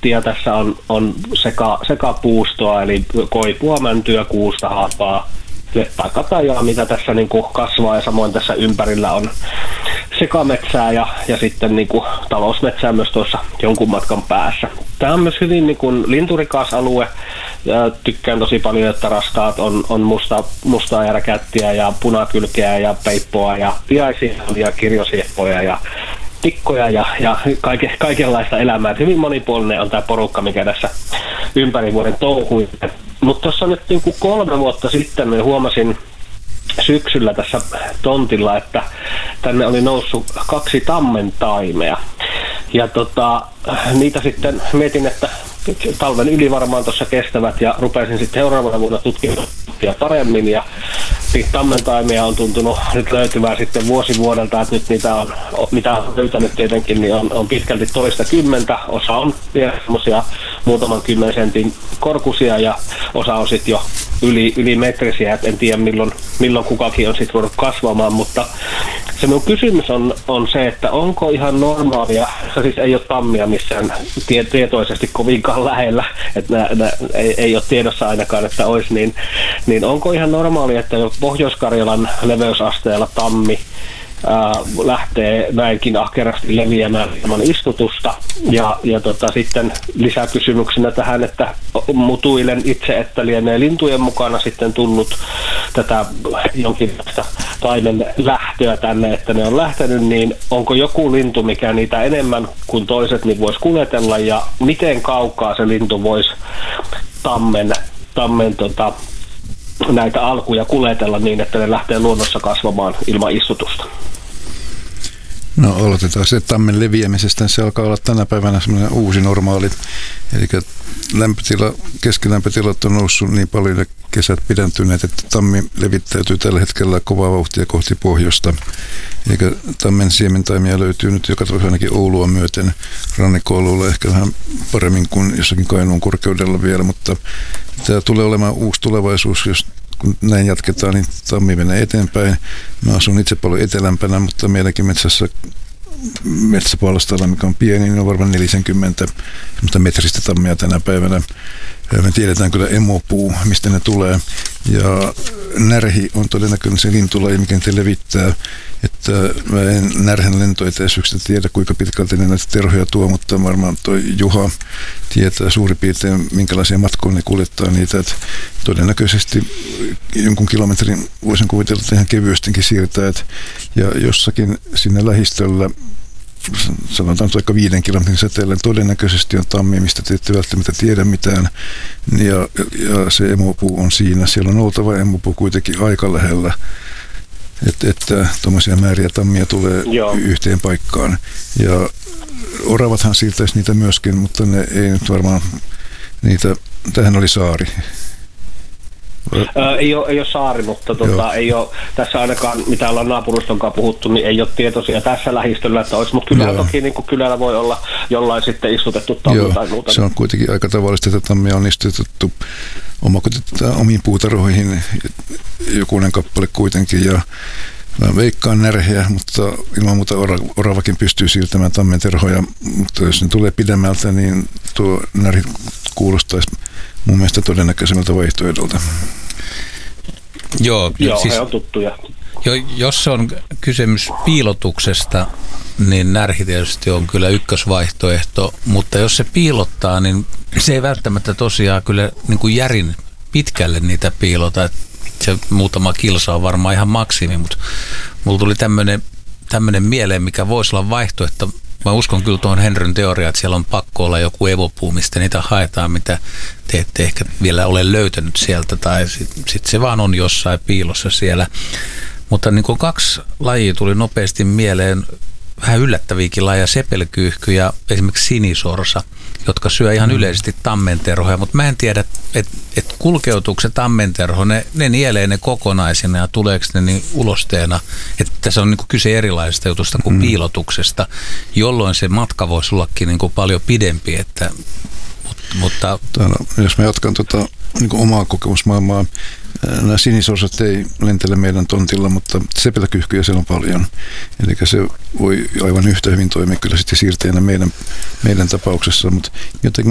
ja tässä on sekapuustoa, eli koipua, mäntyä, kuusta, haapaa, tai katajaa, mitä tässä niin kuin kasvaa, ja samoin tässä ympärillä on sekametsää ja sitten niin kuin talousmetsää myös tuossa jonkun matkan päässä. Tämä on myös hyvin niin kuin linturikas alue, ja tykkään tosi paljon, että rastaat on mustaa järäkättiä ja punakylkeä ja peippoa ja piaisia ja kirjosieppoja ja tikkoja ja kaikenlaista elämää. Hyvin monipuolinen on tämä porukka, mikä tässä ympäri vuoden touhui. Mutta tuossa nyt niin kuin 3 vuotta sitten niin huomasin syksyllä tässä tontilla, että tänne oli noussut 2 tammentaimea. Ja niitä sitten mietin, että talven yli varmaan tuossa kestävät, ja rupesin sitten seuraavana vuonna tutkimaan paremmin, ja niitä tammentaimia on tuntunut nyt löytyvään sitten vuodelta, että nyt niitä on, mitä on löytänyt tietenkin, niin on pitkälti toistakymmentä, osa on vielä semmoisia muutaman 10 sentin korkuisia, ja osa on sitten jo yli metrisiä, että en tiedä milloin kukakin on sitten voinut kasvamaan, mutta se minun kysymys on se, että onko ihan normaalia, se siis ei ole tammia missään tietoisesti kovinkaan lähellä, että ei ole tiedossa ainakaan, että olisi, niin onko ihan normaalia, että Pohjois-Karjalan leveysasteella tammi lähtee näinkin ahkerasti leviämään ilman istutusta. Ja sitten lisäkysymyksenä tähän, että mutuilen itse, että lienee lintujen mukana sitten tullut tätä jonkinlaista taimen lähtöä tänne, että ne on lähtenyt, niin onko joku lintu, mikä niitä enemmän kuin toiset, niin voisi kuljetella, ja miten kaukaa se lintu voisi tammen näitä alkuja kuljetella niin, että ne lähtee luonnossa kasvamaan ilman istutusta? No aloitetaan se tammen leviämisestä. Se alkaa olla tänä päivänä semmoinen uusi normaali. Eli keskilämpötilat on noussut niin paljon ja kesät pidentyneet, että tammi levittäytyy tällä hetkellä kovaa vauhtia kohti pohjoista. Eli tammen siementaimia löytyy nyt joka tapauksessa ainakin Oulua myöten, rannikkoalueella ehkä vähän paremmin kuin jossakin Kainuun korkeudella vielä, mutta tämä tulee olemaan uusi tulevaisuus, jos kun näin jatketaan, niin tammi menee eteenpäin. Mä asun itse paljon etelämpänä, mutta meidänkin metsäpalstalla, mikä on pieni, niin on varmaan 40 metristä tammia tänä päivänä. Me tiedetään kyllä emopuu, mistä ne tulee. Ja närhi on todennäköinen se lintulaji, mikä te levittää. Että mä en närhen lentoetäisyyksistä tiedä, kuinka pitkälti ne näitä terhoja tuo, mutta varmaan toi Juha tietää suurin piirtein, minkälaisia matkoja ne kuljettaa niitä. Että todennäköisesti jonkun kilometrin voisin kuvitella, että ihan kevyestikin siirtää. Ja jossakin siinä lähistöllä, sanotaan vaikka 5 kilometrin säteellä, todennäköisesti on tammi, mistä te ette välttämättä tiedä mitään. Ja se emopuu on siinä. Siellä on oltava emopuu kuitenkin aika lähellä. Että tuommoisia määriä tammia tulee yhteen paikkaan. Ja oravathan siirtäisi niitä myöskin, mutta ne ei nyt varmaan niitä, tähän oli saari. Ei ole saari, mutta ei ole tässä ainakaan, mitä ollaan naapuruston kanssa puhuttu, niin ei ole tietoisia tässä lähistöllä, että olisi, mutta kyllä toki niin kuin kylällä voi olla jollain sitten istutettu tammi tai muuta. Se on kuitenkin aika tavallista, että tammia on istutettu omiin puutarhoihin jokunen kappale kuitenkin, ja mä veikkaan närheä, mutta ilman muuta oravakin pystyy siirtämään tammen terhoja, mutta jos ne tulee pidemmältä, niin tuo närhi kuulostaisi mun mielestä todennäköisemmältä vaihtoehdolta. Joo, siis, he on tuttuja. Jos on kysymys piilotuksesta, niin närhi tietysti on kyllä ykkösvaihtoehto, mutta jos se piilottaa, niin se ei välttämättä tosiaan kyllä niin kuin järin pitkälle niitä piilota. Se muutama kilsa on varmaan ihan maksimi, mutta mulla tuli tämmöinen mieleen, mikä voisi olla vaihtoehto. Mä uskon kyllä tuohon Henryn teoriaan, että siellä on pakko olla joku evopuu, mistä niitä haetaan, mitä te ette ehkä vielä ole löytänyt sieltä, tai sitten se vaan on jossain piilossa siellä. Mutta niin kuin 2 lajia tuli nopeasti mieleen, vähän yllättäviäkin lajeja, sepelkyyhky ja esimerkiksi sinisorsa, jotka syö ihan yleisesti tammenterhoja, mutta mä en tiedä, että kulkeutuuko se tammenterho, ne nielee ne kokonaisina ja tuleeko ne niin ulosteena, että tässä on niin kuin kyse erilaisesta jutusta kuin piilotuksesta, jolloin se matka voisi ollakin niin kuin paljon pidempi, mutta jos mä jatkan niin kuin omaa kokemusmaailmaa, nämä sinisorsat ei lentele meidän tontilla, mutta sepelkyyhkyjä siellä on paljon. Eli se voi aivan yhtä hyvin toimia kyllä sitten siirteenä meidän tapauksessa, mutta jotenkin